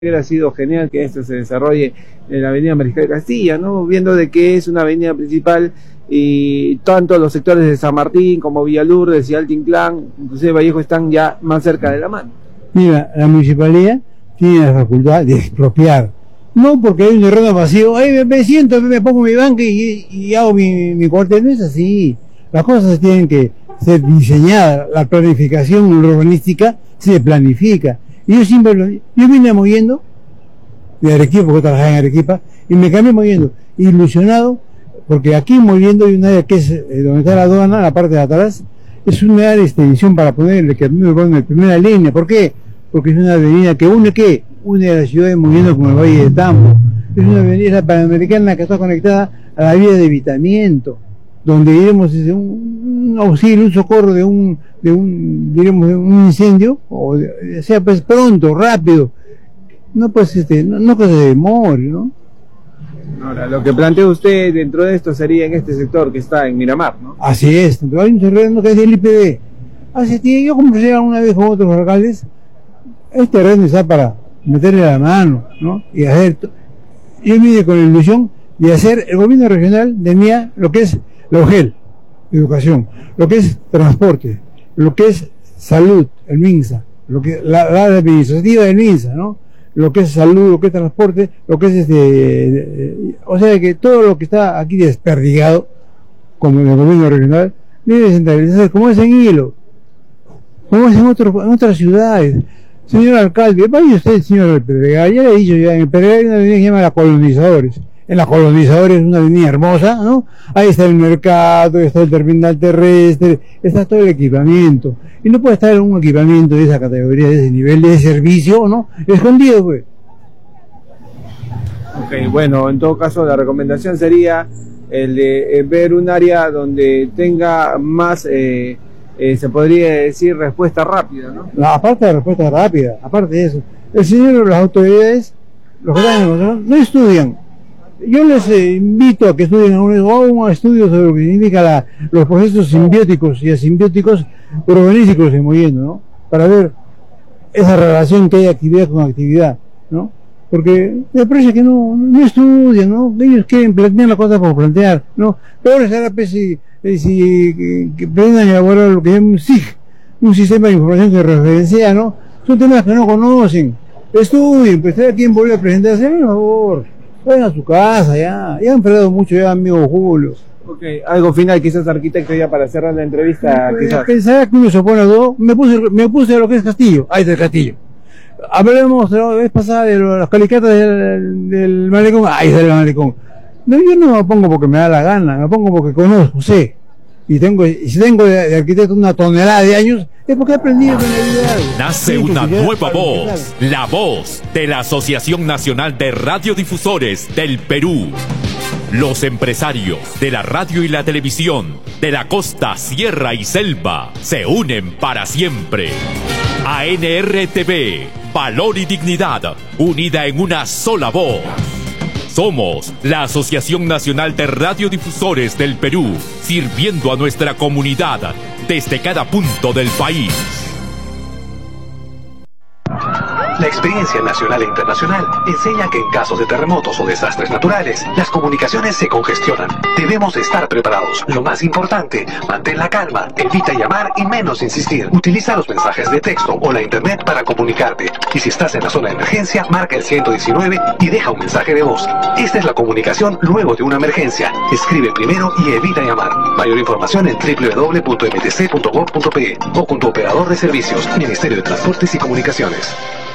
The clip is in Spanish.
Hubiera sido genial que esto se desarrolle en la avenida Mariscal Castilla, ¿no? Viendo de que es una avenida principal y tanto los sectores de San Martín como Villa Lourdes y Alto Inclán, inclusive Vallejo, están ya más cerca de la mano. Mira, la municipalidad tiene la facultad de expropiar, no porque hay un terreno vacío, me siento, me pongo mi banca y hago mi cuartel. No es así. Las cosas tienen que ser diseñadas, la planificación urbanística se planifica. Y yo vine moviendo de Arequipa, porque trabajaba en Arequipa, y me cambié moviendo, ilusionado, porque aquí moviendo hay un área que es donde está la aduana, la parte de atrás, es una área de extensión para poner el camino urbano en primera línea. ¿Por qué? Porque es una avenida que une a la ciudad de Moviendo con el Valle de Tambo. Es una avenida panamericana que está conectada a la vía de evitamiento, donde iremos desde un auxilio, un socorro de un incendio, o sea, pues pronto, rápido, no pues no que se demore, ¿no? Ahora, lo que plantea usted dentro de esto sería en este sector que está en Miramar, ¿no? Así es, pero hay un terreno que es del IPD. Hace tiempo, yo conversé una vez con otros alcaldes, este terreno está para meterle la mano, ¿no? Y hacer, yo vine con la ilusión de hacer, el gobierno regional tenía lo que es la UGEL, educación, lo que es transporte, lo que es salud, el MINSA, lo que la administrativa del MINSA, ¿no? Lo que es salud, lo que es transporte, lo que es o sea que todo lo que está aquí desperdigado, como en el gobierno regional, debe centralizarse, como es en Hilo, como es en otras ciudades. Señor alcalde, vaya usted, señor Pedregal, ya le he dicho, ya en el Pedregal hay una avenida que se llama La Colonizadores. En La Colonizadores es una avenida hermosa, ¿no? Ahí está el mercado, está el terminal terrestre, está todo el equipamiento. Y no puede estar un equipamiento de esa categoría, de ese nivel de servicio, ¿no? Escondido, pues. Ok, bueno, en todo caso la recomendación sería el de ver un área donde tenga más, se podría decir, respuesta rápida, ¿no? Aparte de respuesta rápida, aparte de eso, el señor, las autoridades, los que están en el gobierno, no estudian. Yo les invito a que estudien un estudio sobre lo que significa los procesos simbióticos y asimbióticos urbanísticos en Moviendo, ¿no? Para ver esa relación que hay actividad con actividad, ¿no? Porque me parece que no estudian, ¿no? Ellos quieren plantear las cosas por plantear, ¿no? Peor será pues si que aprendan a elaborar lo que es un SIG, un sistema de información que referencia, ¿no? Son temas que no conocen. Estudien, pues cada quien vuelve a presentarse, por favor. Vayan a su casa, ya han perdido mucho ya, amigo Julio. Ok, algo final quizás, arquitecto, ya para cerrar la entrevista, quizás. Pensaba que uno se opone a todo, me puse a lo que es Castillo, ahí está el Castillo. Hablemos la vez pasada de las calicatas del malecón, ahí está el malecón. No, yo no me pongo porque me da la gana, me pongo porque conozco, sé. Y si tengo de arquitecto una tonelada de años, es porque he aprendido con la vida. Nace una nueva voz, la voz de la Asociación Nacional de Radiodifusores del Perú. Los empresarios de la radio y la televisión, de la costa, sierra y selva, se unen para siempre. ANRTV, valor y dignidad, unida en una sola voz. Somos la Asociación Nacional de Radiodifusores del Perú, sirviendo a nuestra comunidad desde cada punto del país. La experiencia nacional e internacional enseña que en casos de terremotos o desastres naturales, las comunicaciones se congestionan. Debemos estar preparados. Lo más importante, mantén la calma, evita llamar y menos insistir. Utiliza los mensajes de texto o la internet para comunicarte. Y si estás en la zona de emergencia, marca el 119 y deja un mensaje de voz. Esta es la comunicación luego de una emergencia. Escribe primero y evita llamar. Mayor información en www.mtc.gov.pe o con tu operador de servicios, Ministerio de Transportes y Comunicaciones.